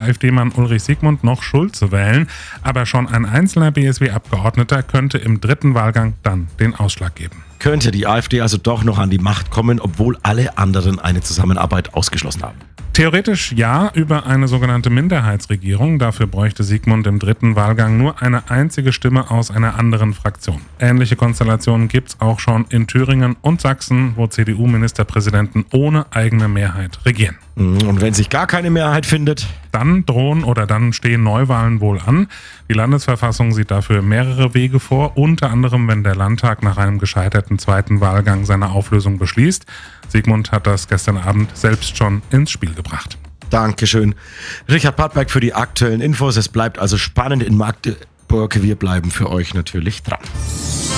AfD-Mann Ulrich Siegmund noch Schulze wählen, aber schon ein einzelner BSW-Abgeordneter könnte im dritten Wahlgang dann den Ausschlag geben. Könnte die AfD also doch noch an die Macht kommen, obwohl alle anderen eine Zusammenarbeit ausgeschlossen haben? Theoretisch ja, über eine sogenannte Minderheitsregierung. Dafür bräuchte Siegmund im dritten Wahlgang nur eine einzige Stimme aus einer anderen Fraktion. Ähnliche Konstellationen gibt es auch schon in Thüringen und Sachsen, wo CDU-Ministerpräsidenten ohne eigene Mehrheit regieren. Und wenn sich gar keine Mehrheit findet? Dann stehen Neuwahlen wohl an. Die Landesverfassung sieht dafür mehrere Wege vor, unter anderem, wenn der Landtag nach einem gescheiterten zweiten Wahlgang seine Auflösung beschließt. Siegmund hat das gestern Abend selbst schon ins Spiel gebracht. Dankeschön. Richard Pattberg für die aktuellen Infos. Es bleibt also spannend in Magdeburg. Wir bleiben für euch natürlich dran.